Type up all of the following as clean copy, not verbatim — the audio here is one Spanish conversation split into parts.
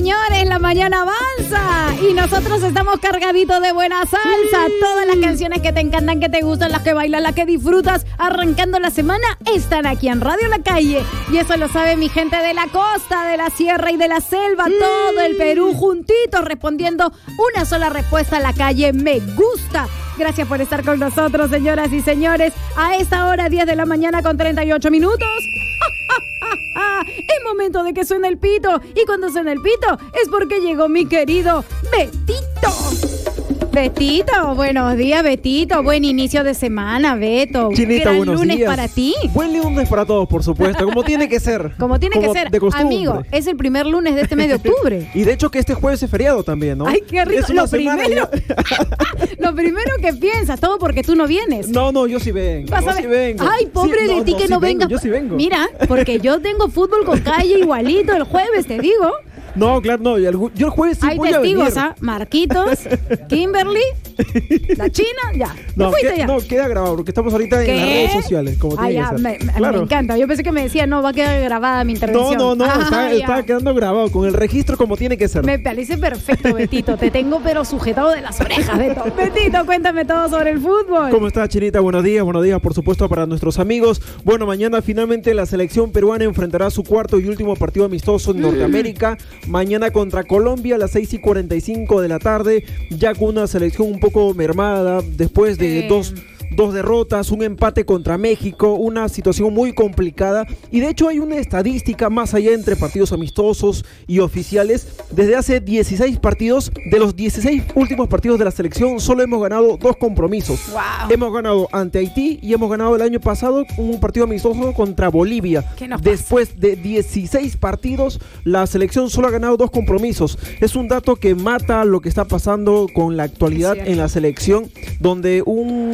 señores, la mañana avanza y nosotros estamos cargaditos de buena salsa. Todas las canciones que te encantan, que te gustan, las que bailas, las que disfrutas, arrancando la semana, están aquí en Radio La Calle. Y eso lo sabe mi gente de la costa, de la sierra y de la selva, todo el Perú juntito respondiendo una sola respuesta a La Calle: me gusta. Gracias por estar con nosotros, señoras y señores. A esta hora, 10 de la mañana con 38 minutos. Es momento de que suene el pito. Y cuando suena el pito es porque llegó mi querido Betito. Betito, buenos días, Betito. Buen inicio de semana, Beto. Chinita, gran buenos lunes días. para ti. Buen lunes para todos, por supuesto, como tiene que ser. Como tiene que ser. De costumbre. Amigo, es el primer lunes de este mes de octubre. Y de hecho que este jueves es feriado también, ¿no? Ay, qué rico. Es una Lo semana primero, lo primero que piensas, todo porque tú no vienes. No, yo sí vengo. Vas a Yo ver. sí vengo. Ay, pobre Sí, de ti que sí no vengo, vengas. Yo sí vengo. Mira, porque yo tengo fútbol con Calle igualito el jueves, te digo. No, claro, no. Yo el jueves sí Hay voy a testigos, venir. ¿ah? Marquitos, Kimberly, la China, ya. No, fuiste ya. no, queda grabado porque estamos ahorita en las redes sociales, como tiene ya, que ser. me encanta. Yo pensé que me decía, no, va a quedar grabada mi intervención. No, Ah, está quedando grabado con el registro como tiene que ser. Me parece perfecto, Betito. Te tengo pero sujetado de las orejas, Beto. Betito, cuéntame todo sobre el fútbol. ¿Cómo está, Chinita? Buenos días, por supuesto, para nuestros amigos. Bueno, mañana finalmente la selección peruana enfrentará su cuarto y último partido amistoso en Norteamérica. Mañana contra Colombia a las 6:45 de la tarde, ya con una selección un poco mermada, después de dos derrotas, un empate contra México, una situación muy complicada. Y de hecho hay una estadística más allá entre partidos amistosos y oficiales. Desde hace 16 partidos, de los 16 últimos partidos de la selección, solo hemos ganado 2 compromisos. Wow. Hemos ganado ante Haití y hemos ganado el año pasado un partido amistoso contra Bolivia. ¿Qué nos pasa? Después de 16 partidos, la selección solo ha ganado 2 compromisos. Es un dato que mata lo que está pasando con la actualidad en la selección, donde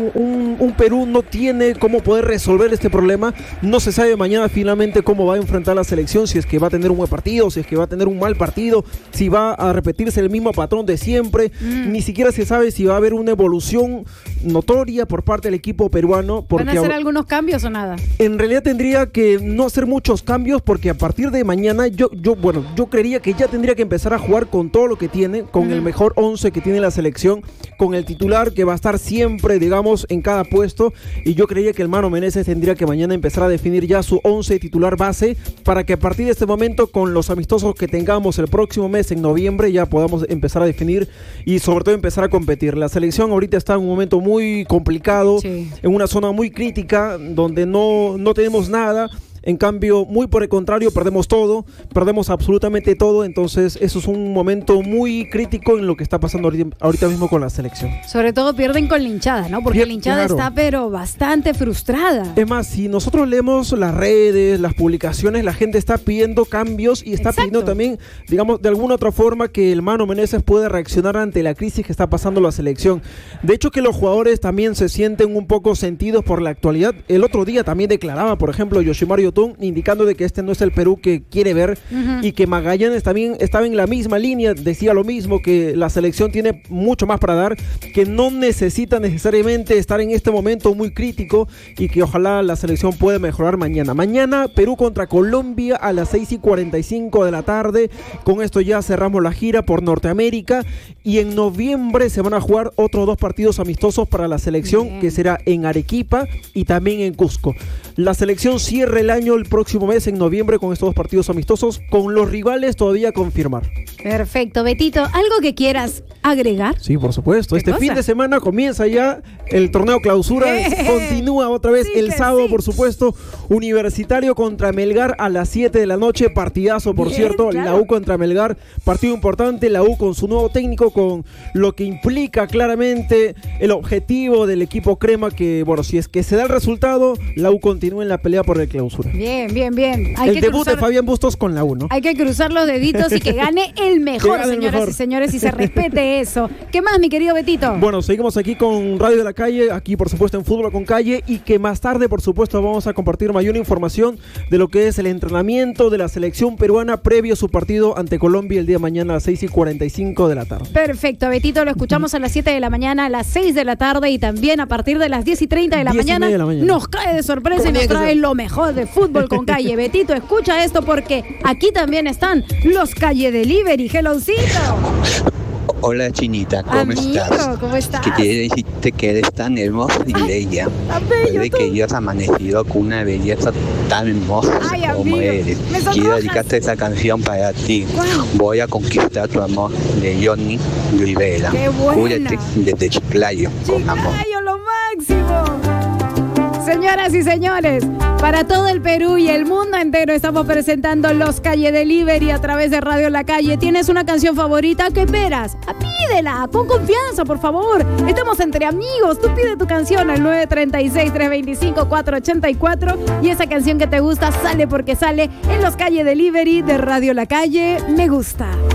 un Perú no tiene cómo poder resolver este problema. No se sabe mañana finalmente cómo va a enfrentar la selección, si es que va a tener un buen partido, si es que va a tener un mal partido, si va a repetirse el mismo patrón de siempre. Ni siquiera se sabe si va a haber una evolución notoria por parte del equipo peruano. Porque ¿Van a hacer algunos cambios o nada? en realidad tendría que no hacer muchos cambios, porque a partir de mañana yo creería que ya tendría que empezar a jugar con todo lo que tiene, con el mejor 11 que tiene la selección, con el titular que va a estar siempre, digamos, en cada puesto. Y yo creería que el Mano Menezes tendría que mañana empezar a definir ya su 11 titular base, para que a partir de este momento, con los amistosos que tengamos el próximo mes en noviembre, ya podamos empezar a definir y sobre todo empezar a competir. La selección ahorita está en un momento muy complicado, Sí. en una zona muy crítica donde no tenemos nada. En cambio, muy por el contrario, perdemos todo, perdemos absolutamente todo. Entonces eso es un momento muy crítico en lo que está pasando ahorita mismo con la selección. Sobre todo pierden con la hinchada, ¿no? Porque la hinchada claro. está pero bastante frustrada. Es más, si nosotros leemos las redes, las publicaciones, la gente está pidiendo cambios y está pidiendo también, digamos, de alguna otra forma que el Mano Menezes pueda reaccionar ante la crisis que está pasando la selección. De hecho, que los jugadores también se sienten un poco sentidos por la actualidad. El otro día también declaraba, por ejemplo, Yoshimaru Yotun, indicando de que este no es el Perú que quiere ver, y que Magallanes también estaba en la misma línea, decía lo mismo, que la selección tiene mucho más para dar, que no necesita necesariamente estar en este momento muy crítico, y que ojalá la selección pueda mejorar mañana. Mañana Perú contra Colombia a las 6:45 de la tarde. Con esto ya cerramos la gira por Norteamérica, y en noviembre se van a jugar otros 2 partidos amistosos para la selección, que será en Arequipa y también en Cusco. La selección cierra el año el próximo mes, en noviembre, con estos 2 partidos amistosos, con los rivales todavía a confirmar. Perfecto, Betito. ¿Algo que quieras agregar? Sí, por supuesto. ¿Qué Este cosa? fin de semana comienza ya el torneo clausura. Continúa otra vez Sí el que sábado, sí. por supuesto. Universitario contra Melgar a las 7 de la noche. Partidazo, por Bien, cierto. claro. La U contra Melgar. Partido importante. La U con su nuevo técnico, con lo que implica claramente el objetivo del equipo crema, que, bueno, si es que se da el resultado, la U continúa en la pelea por el clausura. Bien, bien, bien. Hay El que debut de cruzar- Fabián Bustos con la U, ¿no? Hay que cruzar los deditos y que gane el mejor, Que gane el señoras mejor. y señores, y se respete Eso. ¿Qué más, mi querido Betito? Bueno, seguimos aquí con Radio de la Calle, aquí por supuesto en Fútbol con Calle, y que más tarde por supuesto vamos a compartir mayor información de lo que es el entrenamiento de la selección peruana previo a su partido ante Colombia el día de mañana a las 6:45 de la tarde. Perfecto, Betito, lo escuchamos a las 7 de la mañana, a las 6 de la tarde y también a partir de las 10:30 de la mañana. Nos cae de sorpresa y nos trae lo mejor de Fútbol con Calle. Betito, escucha esto porque aquí también están los Calle Delivery. Heloncito. Hola, Chinita, ¿cómo estás? ¿Cómo estás? Que quiere decirte que eres tan hermosa y bella. Puede que hayas amanecido con una belleza tan hermosa como eres. Quiero dedicarte esa canción para ti. Wow. Voy a conquistar tu amor, de Johnny Rivera. ¡Qué buena! Cuídate desde Chiclayo, con amor. ¡Chiclayo, lo máximo! Señoras y señores, para todo el Perú y el mundo entero estamos presentando los Calle Delivery a través de Radio La Calle. ¿Tienes una canción favorita? ¿Qué esperas? Pídela, con confianza, por favor. Estamos entre amigos. Tú pide tu canción al 936-325-484 y esa canción que te gusta sale porque sale en los Calle Delivery de Radio La Calle. Me gusta.